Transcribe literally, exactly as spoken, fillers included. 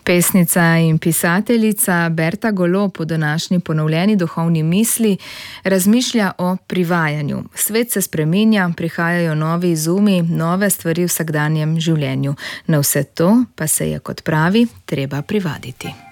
Pesnica in pisateljica Berta Golob po današnji ponovljeni duhovni misli razmišlja o privajanju. Svet se spreminja, prihajajo novi izumi, nove stvari v vsakdanjem življenju. Na vse to pa se je, kot pravi, treba privaditi.